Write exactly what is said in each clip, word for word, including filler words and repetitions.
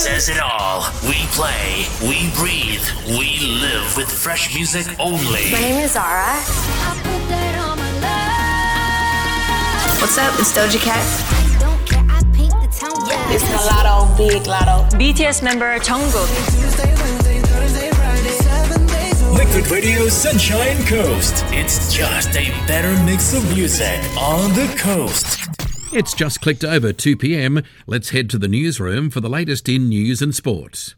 says it all. We play, we breathe, we live with fresh music only. My name is Zara. What's up? It's Doja Cat. It's Lotto, Big Lotto. B T S member Jungkook. Liquid Radio Sunshine Coast. It's just a better mix of music on the coast. It's just clicked over two p.m. Let's head to the newsroom for the latest in news and sports.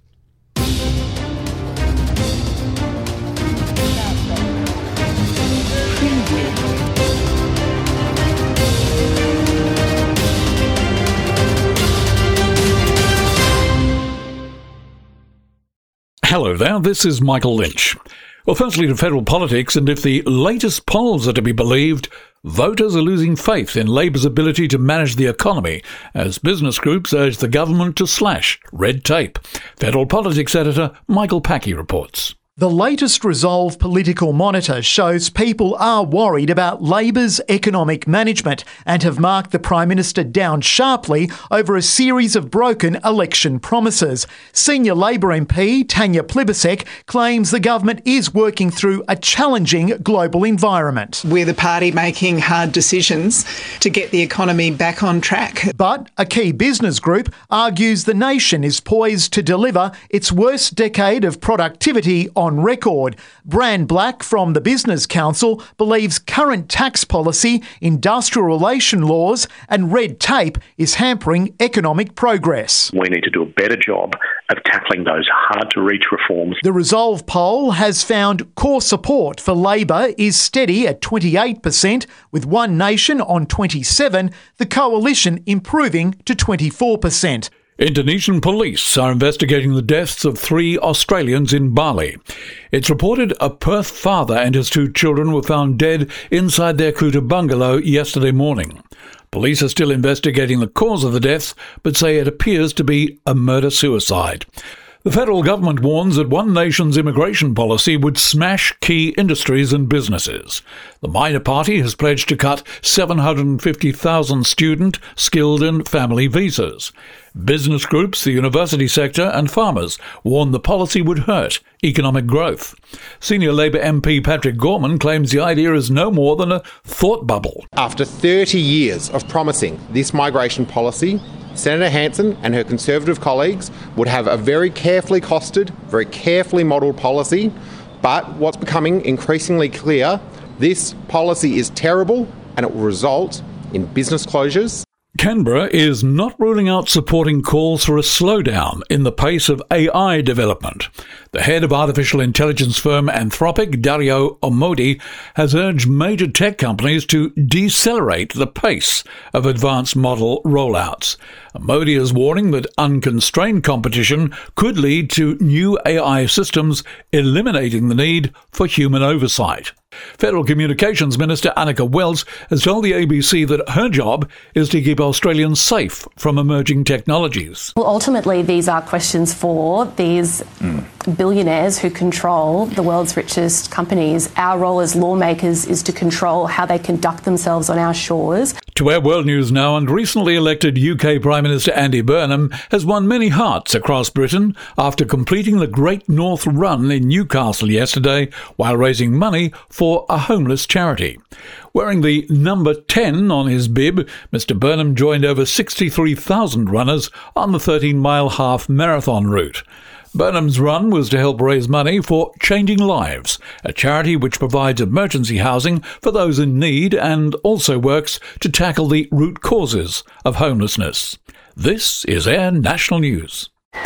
Hello there, this is Michael Lynch. Well, firstly to federal politics, and if the latest polls are to be believed, voters are losing faith in Labor's ability to manage the economy as business groups urge the government to slash red tape. Federal politics editor Michael Packey reports. The latest Resolve Political Monitor shows people are worried about Labor's economic management and have marked the Prime Minister down sharply over a series of broken election promises. Senior Labor M P Tanya Plibersek claims the government is working through a challenging global environment. We're the party making hard decisions to get the economy back on track. But a key business group argues the nation is poised to deliver its worst decade of productivity on record. Bran Black from the Business Council believes current tax policy, industrial relation laws and red tape is hampering economic progress. We need to do a better job of tackling those hard-to-reach reforms. The Resolve poll has found core support for Labor is steady at twenty-eight percent, with One Nation on twenty-seven, the Coalition improving to twenty-four percent. Indonesian police are investigating the deaths of three Australians in Bali. It's reported a Perth father and his two children were found dead inside their Kuta bungalow yesterday morning. Police are still investigating the cause of the deaths, but say it appears to be a murder-suicide. The federal government warns that One Nation's immigration policy would smash key industries and businesses. The minor party has pledged to cut seven hundred fifty thousand student, skilled and family visas. Business groups, the university sector and farmers warn the policy would hurt economic growth. Senior Labor M P Patrick Gorman claims the idea is no more than a thought bubble. After thirty years of promising this migration policy, Senator Hanson and her Conservative colleagues would have a very carefully costed, very carefully modelled policy. But what's becoming increasingly clear, this policy is terrible and it will result in business closures. Canberra is not ruling out supporting calls for a slowdown in the pace of A I development. The head of artificial intelligence firm Anthropic, Dario Amodei, has urged major tech companies to decelerate the pace of advanced model rollouts. Amodei is warning that unconstrained competition could lead to new A I systems eliminating the need for human oversight. Federal Communications Minister Annika Wells has told the A B C that her job is to keep Australians safe from emerging technologies. Well, ultimately, these are questions for these mm. billionaires who control the world's richest companies. Our role as lawmakers is to control how they conduct themselves on our shores. To Air World News now, and recently elected U K Prime Minister Andy Burnham has won many hearts across Britain after completing the Great North Run in Newcastle yesterday while raising money for a homeless charity. Wearing the number ten on his bib, Mister Burnham joined over sixty-three thousand runners on the thirteen-mile half marathon route. Burnham's run was to help raise money for Changing Lives, a charity which provides emergency housing for those in need and also works to tackle the root causes of homelessness. This is Air National News.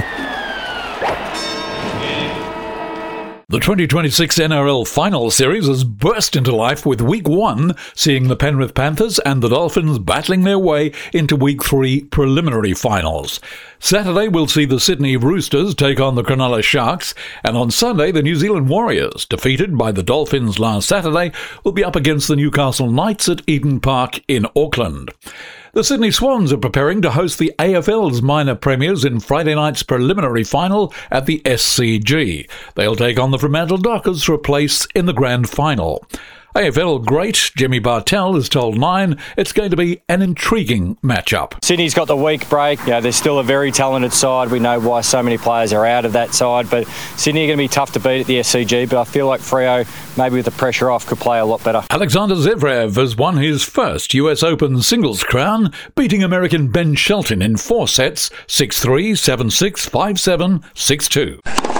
The twenty twenty-six N R L Final Series has burst into life with Week one seeing the Penrith Panthers and the Dolphins battling their way into Week three preliminary finals. Saturday we'll see the Sydney Roosters take on the Cronulla Sharks, and on Sunday the New Zealand Warriors, defeated by the Dolphins last Saturday, will be up against the Newcastle Knights at Eden Park in Auckland. The Sydney Swans are preparing to host the A F L's minor premiers in Friday night's preliminary final at the S C G. They'll take on the Fremantle Dockers for a place in the grand final. A F L great Jimmy Bartell has told Nine it's going to be an intriguing matchup. Sydney's got the week break. You know, they're still a very talented side. We know why so many players are out of that side, but Sydney are going to be tough to beat at the S C G, but I feel like Freo, maybe with the pressure off, could play a lot better. Alexander Zverev has won his first U S Open singles crown, beating American Ben Shelton in four sets, six three, seven six, five seven, six two.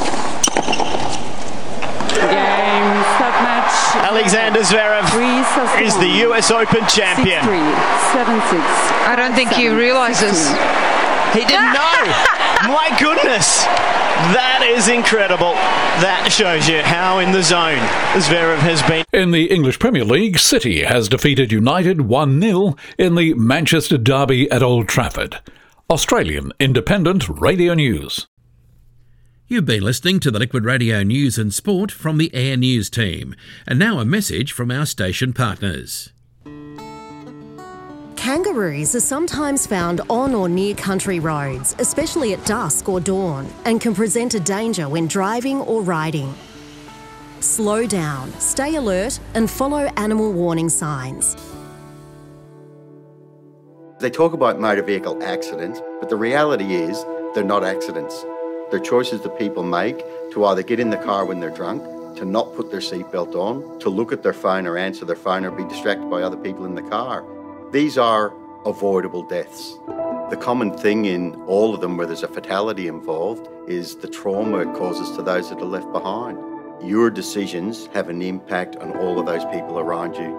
Alexander Zverev is the U S Open champion. I don't think he realises. He didn't know. My goodness. That is incredible. That shows you how in the zone Zverev has been. In the English Premier League, City has defeated United one nil in the Manchester derby at Old Trafford. Australian Independent Radio News. You've been listening to the Liquid Radio News and Sport from the Air News team. And now a message from our station partners. Kangaroos are sometimes found on or near country roads, especially at dusk or dawn, and can present a danger when driving or riding. Slow down, stay alert, and follow animal warning signs. They talk about motor vehicle accidents, but the reality is they're not accidents. They're choices that people make to either get in the car when they're drunk, to not put their seatbelt on, to look at their phone or answer their phone or be distracted by other people in the car. These are avoidable deaths. The common thing in all of them where there's a fatality involved is the trauma it causes to those that are left behind. Your decisions have an impact on all of those people around you.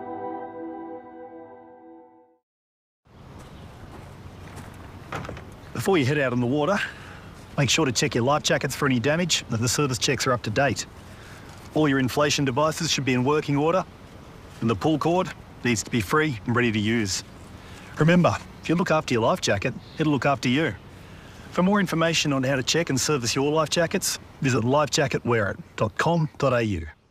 Before you head out on the water, make sure to check your life jackets for any damage and that the service checks are up to date. All your inflation devices should be in working order, and the pull cord needs to be free and ready to use. Remember, if you look after your life jacket, it'll look after you. For more information on how to check and service your life jackets, visit life jacket wear it dot com dot a u.